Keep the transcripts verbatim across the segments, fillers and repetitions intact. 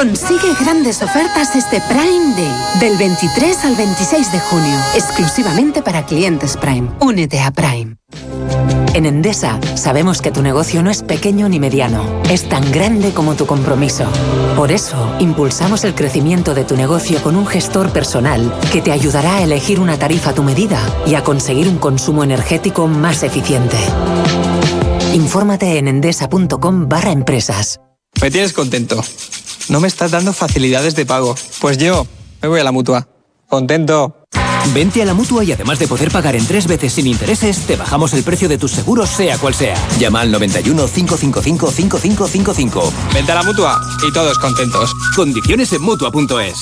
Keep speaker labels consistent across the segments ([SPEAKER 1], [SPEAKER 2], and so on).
[SPEAKER 1] Consigue grandes ofertas este Prime Day, del veintitrés al veintiséis de junio, exclusivamente para clientes Prime. Únete a Prime.
[SPEAKER 2] En Endesa sabemos que tu negocio no es pequeño ni mediano, es tan grande como tu compromiso. Por eso, impulsamos el crecimiento de tu negocio con un gestor personal que te ayudará a elegir una tarifa a tu medida y a conseguir un consumo energético más eficiente. Infórmate en endesa.com barra empresas.
[SPEAKER 3] Me tienes contento. No me estás dando facilidades de pago. Pues yo me voy a la Mutua. Contento.
[SPEAKER 4] Vente a la Mutua y además de poder pagar en tres veces sin intereses, te bajamos el precio de tus seguros sea cual sea. Llama al noventa y uno, cinco cinco cinco, cinco cinco cinco cinco.
[SPEAKER 3] Vente a la Mutua y todos contentos.
[SPEAKER 4] Condiciones en Mutua punto es.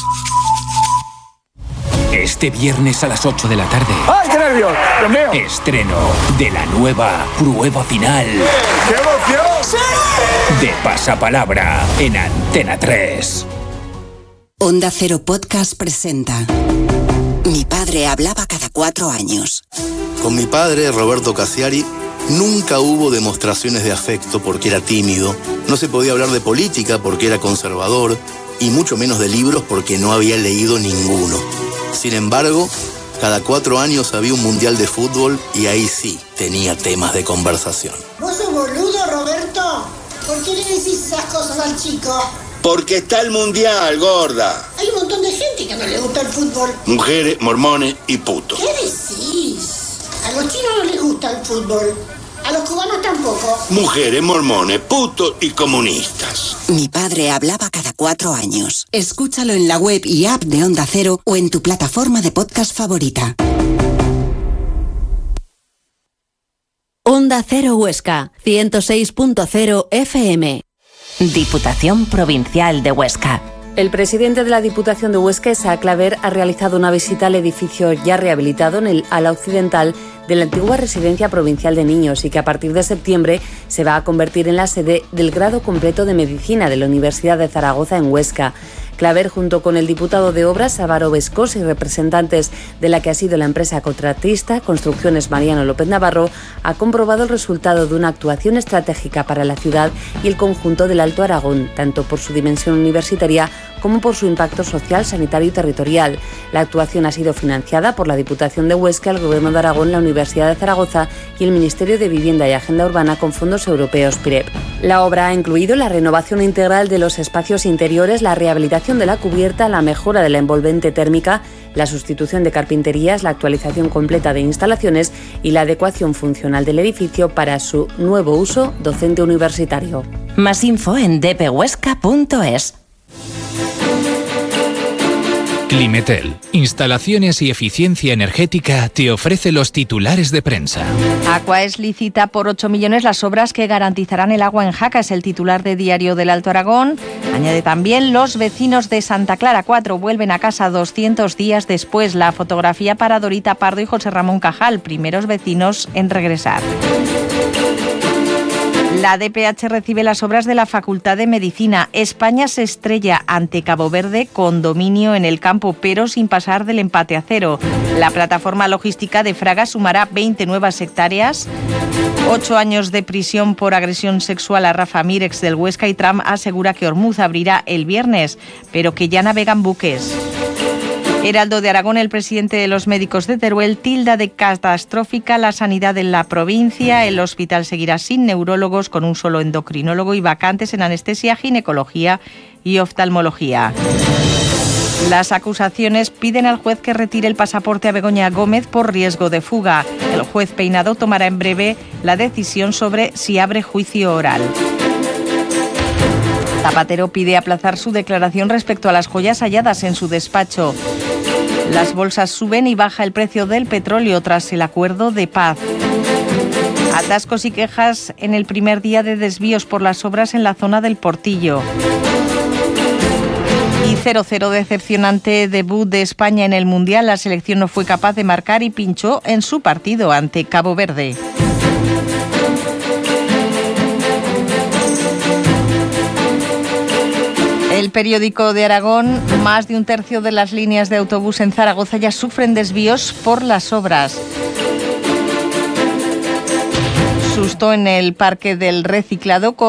[SPEAKER 4] Este viernes a las ocho de la tarde.
[SPEAKER 5] ¡Ay, qué nervios! ¡Dios mío!
[SPEAKER 4] Estreno de la nueva prueba final.
[SPEAKER 5] ¡Qué emoción! ¡Sí!
[SPEAKER 4] De Pasapalabra en Antena tres.
[SPEAKER 6] Onda Cero Podcast presenta Mi padre hablaba cada cuatro años.
[SPEAKER 7] Con mi padre, Roberto Cassiari, nunca hubo demostraciones de afecto porque era tímido, no se podía hablar de política porque era conservador y mucho menos de libros porque no había leído ninguno. Sin embargo, cada cuatro años había un mundial de fútbol y ahí sí tenía temas de conversación.
[SPEAKER 8] ¿Vos sos boludo, Roberto? ¿Por qué le decís esas cosas al chico?
[SPEAKER 9] Porque está el mundial, gorda.
[SPEAKER 8] Hay un montón de gente que no le gusta el fútbol.
[SPEAKER 9] Mujeres, mormones y putos.
[SPEAKER 8] ¿Qué decís? A los chinos no les gusta el fútbol. A los cubanos tampoco.
[SPEAKER 9] Mujeres, mormones, putos y comunistas.
[SPEAKER 6] Mi padre hablaba cada cuatro años. Escúchalo en la web y app de Onda Cero o en tu plataforma de podcast favorita.
[SPEAKER 10] Onda Cero Huesca, ciento seis punto cero F M.
[SPEAKER 2] Diputación Provincial de Huesca.
[SPEAKER 11] El presidente de la Diputación de Huesca, Isaac Claver, ha realizado una visita al edificio ya rehabilitado en el ala occidental de la antigua Residencia Provincial de Niños y que a partir de septiembre se va a convertir en la sede del grado completo de Medicina de la Universidad de Zaragoza en Huesca. Claver, junto con el diputado de Obras, Álvaro Vescós, y representantes de la que ha sido la empresa contratista Construcciones Mariano López Navarro, ha comprobado el resultado de una actuación estratégica para la ciudad y el conjunto del Alto Aragón, tanto por su dimensión universitaria como por su impacto social, sanitario y territorial. La actuación ha sido financiada por la Diputación de Huesca, el Gobierno de Aragón, la Universidad de Zaragoza y el Ministerio de Vivienda y Agenda Urbana con fondos europeos P I R E P. La obra ha incluido la renovación integral de los espacios interiores, la rehabilitación de la cubierta, la mejora de la envolvente térmica, la sustitución de carpinterías, la actualización completa de instalaciones y la adecuación funcional del edificio para su nuevo uso docente universitario.
[SPEAKER 2] Más info en d p huesca punto es.
[SPEAKER 12] Climetel, instalaciones y eficiencia energética, te ofrece los titulares de prensa.
[SPEAKER 13] Aquaes licita por ocho millones las obras que garantizarán el agua en Jaca, es el titular de Diario del Alto Aragón. Añade también, los vecinos de Santa Clara cuatro vuelven a casa doscientos días después. La fotografía para Dorita Pardo y José Ramón Cajal, primeros vecinos en regresar. La D P H recibe las obras de la Facultad de Medicina. España se estrella ante Cabo Verde con dominio en el campo, pero sin pasar del empate a cero. La plataforma logística de Fraga sumará veinte nuevas hectáreas. Ocho años de prisión por agresión sexual a Rafa Mir, ex del Huesca, y Trump asegura que Ormuz abrirá el viernes, pero que ya navegan buques. Heraldo de Aragón, el presidente de los médicos de Teruel, tilda de catastrófica la sanidad en la provincia. El hospital seguirá sin neurólogos, con un solo endocrinólogo y vacantes en anestesia, ginecología y oftalmología. Las acusaciones piden al juez que retire el pasaporte a Begoña Gómez por riesgo de fuga. El juez Peinado tomará en breve la decisión sobre si abre juicio oral. Zapatero pide aplazar su declaración respecto a las joyas halladas en su despacho. Las bolsas suben y baja el precio del petróleo tras el acuerdo de paz. Atascos y quejas en el primer día de desvíos por las obras en la zona del Portillo. Y cero cero decepcionante debut de España en el Mundial. La selección no fue capaz de marcar y pinchó en su partido ante Cabo Verde. El periódico de Aragón, más de un tercio de las líneas de autobús en Zaragoza ya sufren desvíos por las obras. Susto en el Parque del Reciclado con